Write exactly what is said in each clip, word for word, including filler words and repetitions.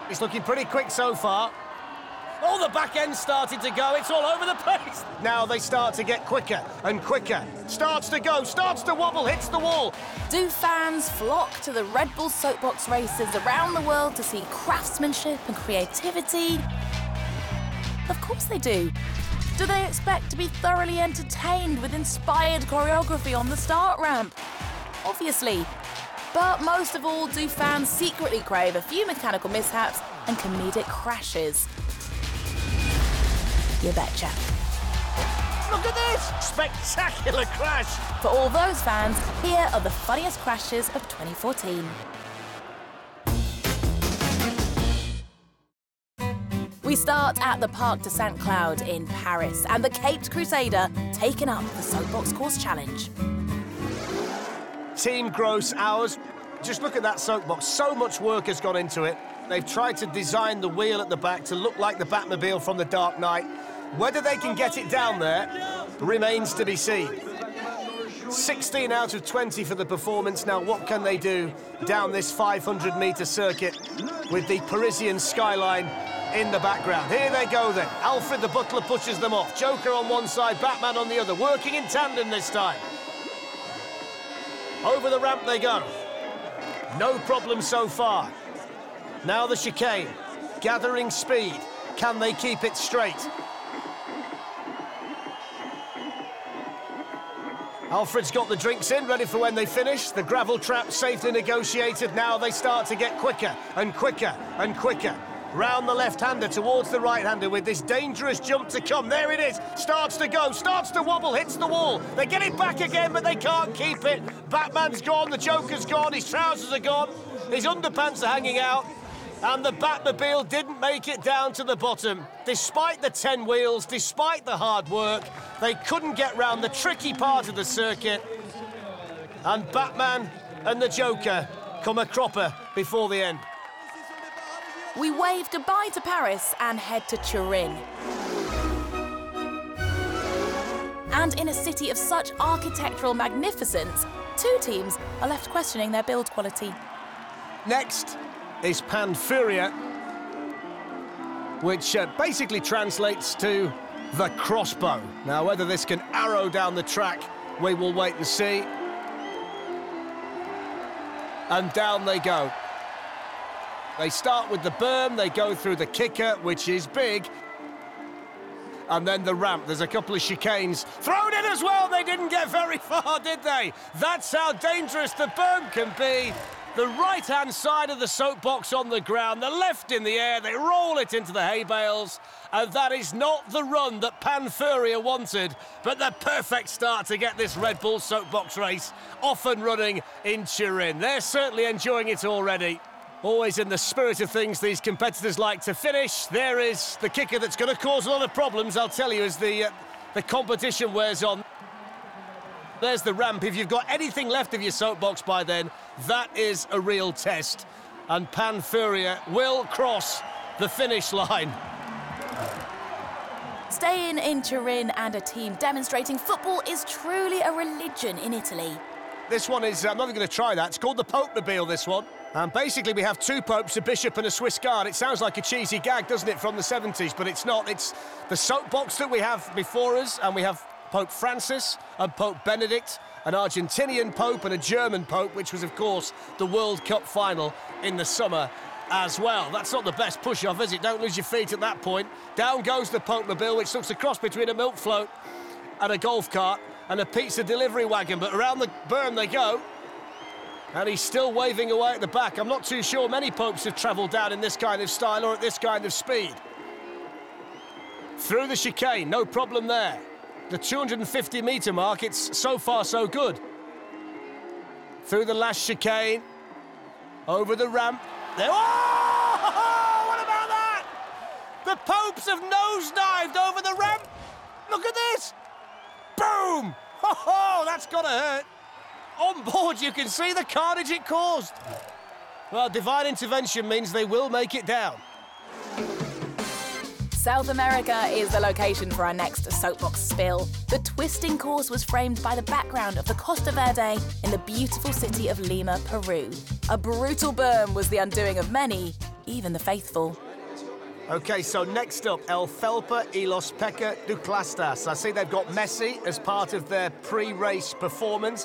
It's looking pretty quick so far. Oh, the back end started to go. It's all over the place. Now they start to get quicker and quicker. Starts to go, starts to wobble, hits the wall. Do fans flock to the Red Bull soapbox races around the world to see craftsmanship and creativity? Of course they do. Do they expect to be thoroughly entertained with inspired choreography on the start ramp? Obviously. But most of all, do fans secretly crave a few mechanical mishaps and comedic crashes? You betcha. Look at this! Spectacular crash! For all those fans, here are the funniest crashes of twenty fourteen. We start at the Parc de Saint-Cloud in Paris, and the Caped Crusader taking up the Soapbox Course Challenge. Team Gross Hours. Just look at that soapbox. So much work has gone into it. They've tried to design the wheel at the back to look like the Batmobile from The Dark Knight. Whether they can get it down there remains to be seen. sixteen out of twenty for the performance. Now, what can they do down this five hundred metre circuit with the Parisian skyline in the background? Here they go then. Alfred the Butler pushes them off. Joker on one side, Batman on the other, working in tandem this time. Over the ramp they go. No problem so far. Now the chicane, gathering speed. Can they keep it straight? Alfred's got the drinks in, ready for when they finish. The gravel trap safely negotiated. Now they start to get quicker and quicker and quicker. Round the left-hander towards the right-hander with this dangerous jump to come. There it is. Starts to go, starts to wobble, hits the wall. They get it back again, but they can't keep it. Batman's gone, the Joker's gone, his trousers are gone, his underpants are hanging out. And the Batmobile didn't make it down to the bottom. Despite the ten wheels, despite the hard work, they couldn't get round the tricky part of the circuit. And Batman and the Joker come a cropper before the end. We wave goodbye to Paris and head to Turin. And in a city of such architectural magnificence, two teams are left questioning their build quality. Next is Panfuria, which uh, basically translates to the crossbow. Now, whether this can arrow down the track, we will wait and see. And down they go. They start with the berm, they go through the kicker, which is big, and then the ramp. There's a couple of chicanes thrown in as well. They didn't get very far, did they? That's how dangerous the berm can be. The right-hand side of the soapbox on the ground, the left in the air, they roll it into the hay bales, and that is not the run that Panfuria wanted, but the perfect start to get this Red Bull soapbox race off and running in Turin. They're certainly enjoying it already. Always in the spirit of things, these competitors like to finish. There is the kicker that's going to cause a lot of problems, I'll tell you, as the, uh, the competition wears on. There's the ramp. If you've got anything left of your soapbox by then, that is a real test. And Panfuria will cross the finish line. Staying in Turin and a team demonstrating football is truly a religion in Italy. This one is, I'm not even going to try that. It's called the Popemobile, this one. And basically we have two popes, a bishop and a Swiss guard. It sounds like a cheesy gag, doesn't it, from the seventies, but it's not. It's the soapbox that we have before us, and we have Pope Francis and Pope Benedict, an Argentinian pope and a German pope, which was, of course, the World Cup final in the summer as well. That's not the best push-off, is it? Don't lose your feet at that point. Down goes the Popemobile, which looks a cross between a milk float and a golf cart and a pizza delivery wagon, but around the berm they go. And he's still waving away at the back. I'm not too sure many popes have travelled down in this kind of style or at this kind of speed. Through the chicane, no problem there. The two hundred fifty metre mark, it's so far so good. Through the last chicane, over the ramp. There. Oh! What about that? The popes have nosedived over the ramp. Look at this. Boom! Oh, that's gotta hurt. On board, you can see the carnage it caused. Well, divine intervention means they will make it down. South America is the location for our next soapbox spill. The twisting course was framed by the background of the Costa Verde in the beautiful city of Lima, Peru. A brutal berm was the undoing of many, even the faithful. OK, so next up, El Felpa y los Peca du Clastas. I see they've got Messi as part of their pre-race performance.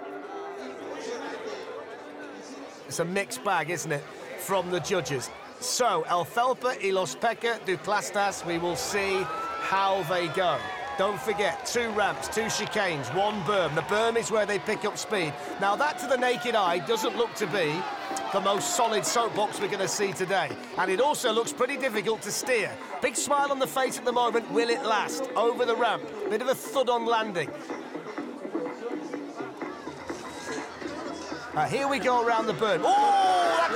It's a mixed bag, isn't it, from the judges. So, El Felpa y los Peca du Clastas, we will see how they go. Don't forget, two ramps, two chicanes, one berm. The berm is where they pick up speed. Now, that to the naked eye doesn't look to be the most solid soapbox we're going to see today. And it also looks pretty difficult to steer. Big smile on the face at the moment. Will it last? Over the ramp. Bit of a thud on landing. Uh, here we go around the berm. Oh!